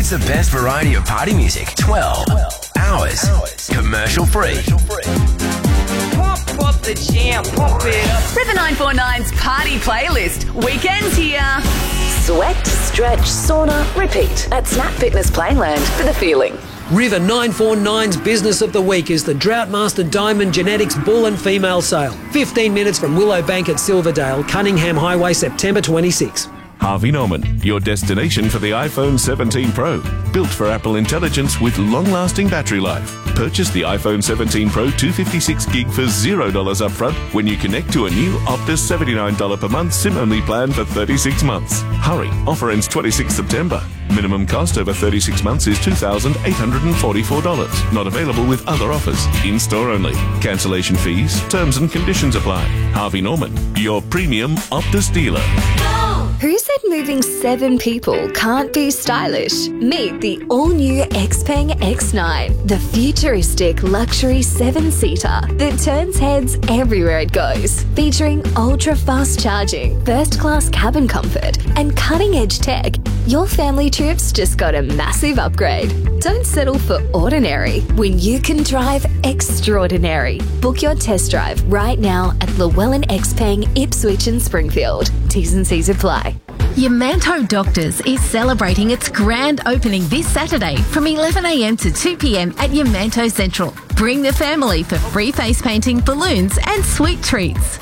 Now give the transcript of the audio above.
It's the best variety of party music. 12 hours. Commercial free. Pump up the jam, pump it up. River 949's party playlist. Weekends here. Sweat, stretch, sauna, repeat at Snap Fitness Plainland for the feeling. River 949's Business of the Week is the Droughtmaster Diamond Genetics Bull and Female Sale. 15 minutes from Willowbank at Silverdale, Cunningham Highway, September 26. Harvey Norman, your destination for the iPhone 17 Pro. Built for Apple Intelligence with long-lasting battery life. Purchase the iPhone 17 Pro 256GB for $0 upfront when you connect to a new Optus $79 per month SIM-only plan for 36 months. Hurry, offer ends 26 September. Minimum cost over 36 months is $2,844. Not available with other offers. In-store only. Cancellation fees, terms and conditions apply. Harvey Norman, your premium Optus dealer. Who said moving 7 people can't be stylish? Meet the all-new Xpeng X9, the futuristic luxury 7-seater that turns heads everywhere it goes. Featuring ultra-fast charging, first-class cabin comfort, and cutting-edge tech, your family trips just got a massive upgrade. Don't settle for ordinary when you can drive extraordinary. Book your test drive right now at Llewellyn Xpeng, Ipswich and Springfield. T's and C's apply. Yamanto Doctors is celebrating its grand opening this Saturday from 11am to 2pm at Yamanto Central. Bring the family for free face painting, balloons and sweet treats.